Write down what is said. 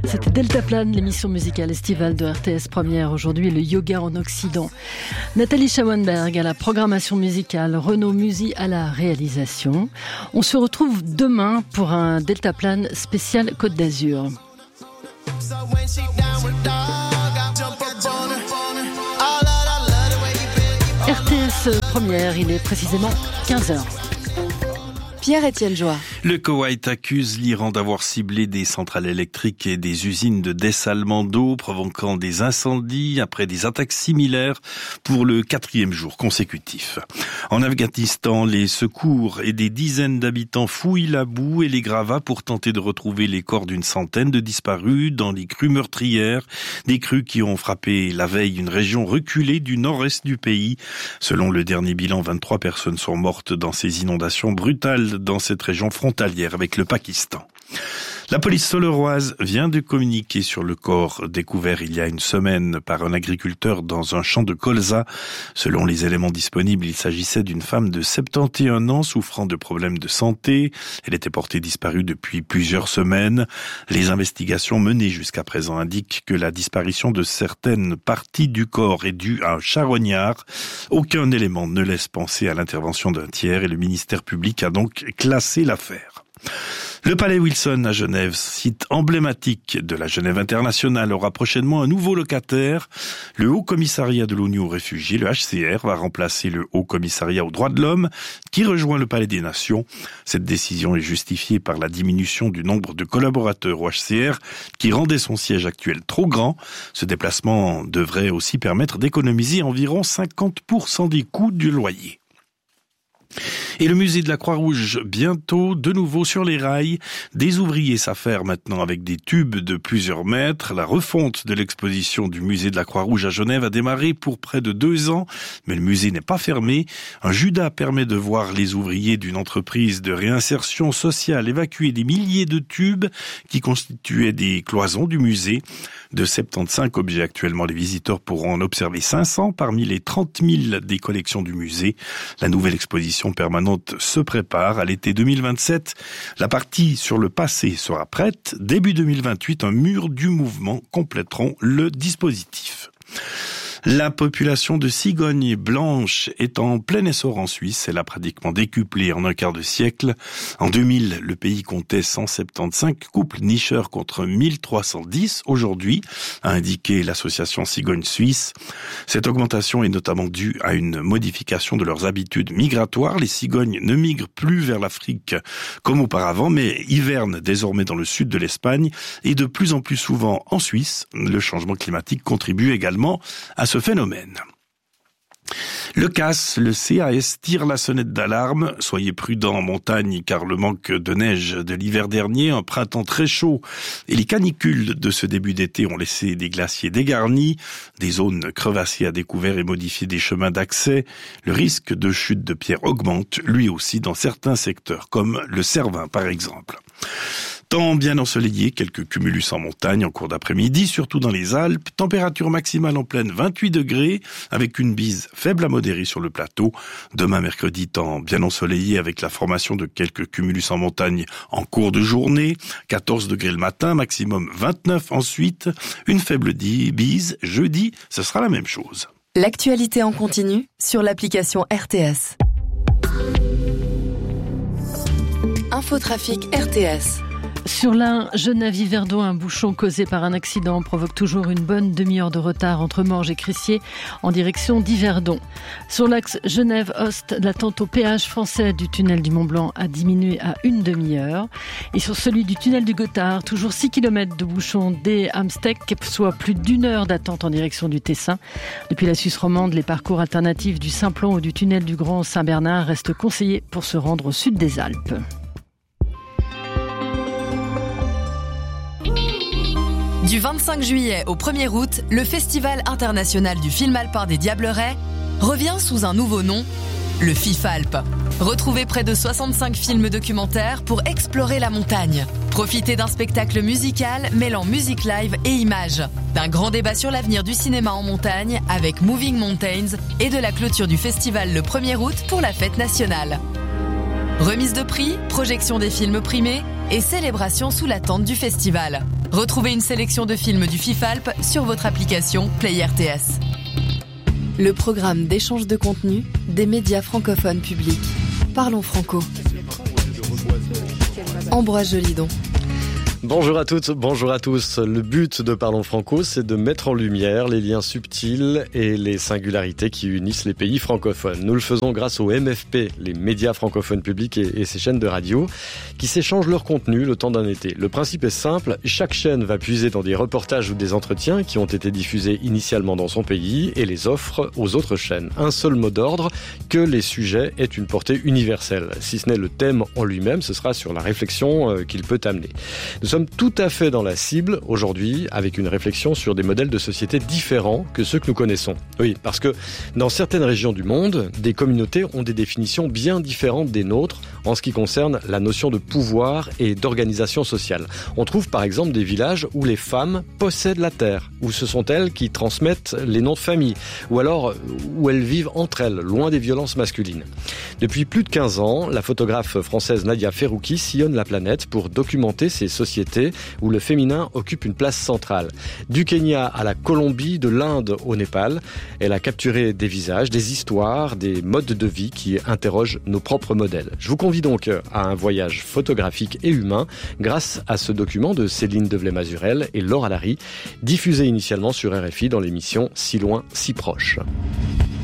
C'était Deltaplane, l'émission musicale estivale de RTS Première. Aujourd'hui, le yoga en Occident. Nathalie Schauenberg à la programmation musicale, Renaud Musy à la réalisation. On se retrouve demain pour un Deltaplane spécial Côte d'Azur. RTS Première, il est précisément 15h. Pierre-Étienne Joie. Le Koweït accuse l'Iran d'avoir ciblé des centrales électriques et des usines de dessalement d'eau, provoquant des incendies après des attaques similaires pour le 4e jour consécutif. En Afghanistan, les secours et des dizaines d'habitants fouillent la boue et les gravats pour tenter de retrouver les corps d'une centaine de disparus dans les crues meurtrières, des crues qui ont frappé la veille une région reculée du nord-est du pays. Selon le dernier bilan, 23 personnes sont mortes dans ces inondations brutales dans cette région frontalière avec le Pakistan. La police soleroise vient de communiquer sur le corps découvert il y a une semaine par un agriculteur dans un champ de colza. Selon les éléments disponibles, il s'agissait d'une femme de 71 ans souffrant de problèmes de santé. Elle était portée disparue depuis plusieurs semaines. Les investigations menées jusqu'à présent indiquent que la disparition de certaines parties du corps est due à un charognard. Aucun élément ne laisse penser à l'intervention d'un tiers et le ministère public a donc classé l'affaire. Le Palais Wilson à Genève, site emblématique de la Genève internationale, aura prochainement un nouveau locataire. Le Haut Commissariat de l'ONU aux réfugiés, le HCR, va remplacer le Haut Commissariat aux droits de l'homme qui rejoint le Palais des Nations. Cette décision est justifiée par la diminution du nombre de collaborateurs au HCR qui rendait son siège actuel trop grand. Ce déplacement devrait aussi permettre d'économiser environ 50% des coûts du loyer. Et le musée de la Croix-Rouge, bientôt de nouveau sur les rails. Des ouvriers s'affairent maintenant avec des tubes de plusieurs mètres. La refonte de l'exposition du musée de la Croix-Rouge à Genève a démarré pour près de 2 ans, mais le musée n'est pas fermé. Un judas permet de voir les ouvriers d'une entreprise de réinsertion sociale évacuer des milliers de tubes qui constituaient des cloisons du musée. De 75 objets actuellement, les visiteurs pourront en observer 500 parmi les 30 000 des collections du musée. La nouvelle exposition permanente se prépare à l'été 2027. La partie sur le passé sera prête. Début 2028, un mur du mouvement compléteront le dispositif. La population de cigognes blanches est en plein essor en Suisse. Elle a pratiquement décuplé en un quart de siècle. En 2000, le pays comptait 175 couples nicheurs contre 1310 aujourd'hui, a indiqué l'association Cigogne Suisse. Cette augmentation est notamment due à une modification de leurs habitudes migratoires. Les cigognes ne migrent plus vers l'Afrique comme auparavant, mais hivernent désormais dans le sud de l'Espagne et de plus en plus souvent en Suisse. Le changement climatique contribue également à ce phénomène. Le CAS, le CAS, tire la sonnette d'alarme. Soyez prudents en montagne car le manque de neige de l'hiver dernier, un printemps très chaud et les canicules de ce début d'été ont laissé des glaciers dégarnis, des zones crevassées à découvert et modifié des chemins d'accès. Le risque de chute de pierres augmente, lui aussi, dans certains secteurs, comme le Cervin par exemple. Temps bien ensoleillé, quelques cumulus en montagne en cours d'après-midi, surtout dans les Alpes. Température maximale en pleine 28 degrés, avec une bise faible à modérée sur le plateau. Demain mercredi, temps bien ensoleillé avec la formation de quelques cumulus en montagne en cours de journée. 14 degrés le matin, maximum 29 ensuite. Une faible bise. Jeudi, ce sera la même chose. L'actualité en continu sur l'application RTS. Infotrafic RTS. Sur l'Ain, Genève-Yverdon, un bouchon causé par un accident provoque toujours une bonne demi-heure de retard entre Morges et Crissier en direction d'Yverdon. Sur l'axe Genève-Ost, l'attente au péage français du tunnel du Mont-Blanc a diminué à une demi-heure. Et sur celui du tunnel du Gothard, toujours 6 km de bouchon dès Amstec, soit plus d'1 heure d'attente en direction du Tessin. Depuis la Suisse romande, les parcours alternatifs du Simplon ou du tunnel du Grand Saint-Bernard restent conseillés pour se rendre au sud des Alpes. Du 25 juillet au 1er août, le Festival international du film alpin des Diablerets revient sous un nouveau nom, le FIFALP. Retrouvez près de 65 films documentaires pour explorer la montagne. Profitez d'un spectacle musical mêlant musique live et images, d'un grand débat sur l'avenir du cinéma en montagne avec Moving Mountains et de la clôture du festival le 1er août pour la fête nationale. Remise de prix, projection des films primés et célébration sous la tente du festival. Retrouvez une sélection de films du FIFALP sur votre application Play RTS. Le programme d'échange de contenu des médias francophones publics. Parlons Franco. Ambroise Jolidon. Bonjour à toutes, bonjour à tous. Le but de Parlons Franco, c'est de mettre en lumière les liens subtils et les singularités qui unissent les pays francophones. Nous le faisons grâce au MFP, les médias francophones publics et ses chaînes de radio, qui s'échangent leur contenu le temps d'un été. Le principe est simple, chaque chaîne va puiser dans des reportages ou des entretiens qui ont été diffusés initialement dans son pays et les offre aux autres chaînes. Un seul mot d'ordre, que les sujets aient une portée universelle. Si ce n'est le thème en lui-même, ce sera sur la réflexion qu'il peut amener. Nous sommes tout à fait dans la cible aujourd'hui avec une réflexion sur des modèles de société différents que ceux que nous connaissons. Oui, parce que dans certaines régions du monde, des communautés ont des définitions bien différentes des nôtres en ce qui concerne la notion de pouvoir et d'organisation sociale. On trouve par exemple des villages où les femmes possèdent la terre, où ce sont elles qui transmettent les noms de famille, ou alors où elles vivent entre elles, loin des violences masculines. Depuis plus de 15 ans, la photographe française Nadia Ferrouki sillonne la planète pour documenter ces sociétés où le féminin occupe une place centrale. Du Kenya à la Colombie, de l'Inde au Népal, elle a capturé des visages, des histoires, des modes de vie qui interrogent nos propres modèles. Je vous convie donc à un voyage photographique et humain grâce à ce document de Céline Devlé-Mazurel et Laure Allary, diffusé initialement sur RFI dans l'émission Si loin, si proche.